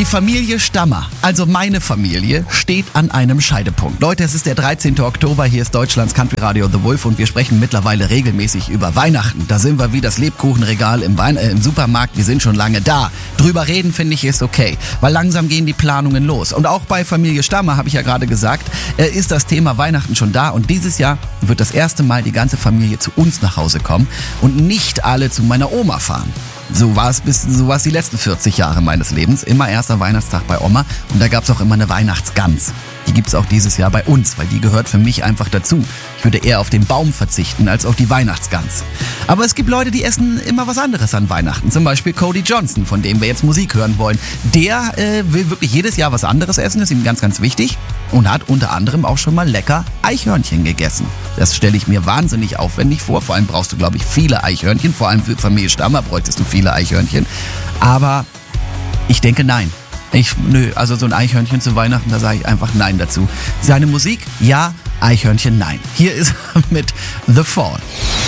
Die Familie Stammer, also meine Familie, steht an einem Scheidepunkt. Leute, es ist der 13. Oktober, hier ist Deutschlands Country Radio The Wolf und wir sprechen mittlerweile regelmäßig über Weihnachten. Da sind wir wie das Lebkuchenregal im Supermarkt, wir sind schon lange da. Drüber reden, finde ich, ist okay, weil langsam gehen die Planungen los. Und auch bei Familie Stammer, habe ich ja gerade gesagt, ist das Thema Weihnachten schon da und dieses Jahr wird das erste Mal die ganze Familie zu uns nach Hause kommen und nicht alle zu meiner Oma fahren. So war es die letzten 40 Jahre meines Lebens. Immer erster Weihnachtstag bei Oma und da gab es auch immer eine Weihnachtsgans. Die gibt es auch dieses Jahr bei uns, weil die gehört für mich einfach dazu. Ich würde eher auf den Baum verzichten als auf die Weihnachtsgans. Aber es gibt Leute, die essen immer was anderes an Weihnachten. Zum Beispiel Cody Johnson, von dem wir jetzt Musik hören wollen. Der will wirklich jedes Jahr was anderes essen, ist ihm ganz, ganz wichtig. Und hat unter anderem auch schon mal lecker Eichhörnchen gegessen. Das stelle ich mir wahnsinnig aufwendig vor. Vor allem brauchst du, glaube ich, viele Eichhörnchen. Vor allem für Familie Stammer bräuchtest du viele Eichhörnchen. Aber ich denke, nein. Also so ein Eichhörnchen zu Weihnachten, da sage ich einfach nein dazu. Seine Musik, ja, Eichhörnchen, nein. Hier ist er mit The Fall.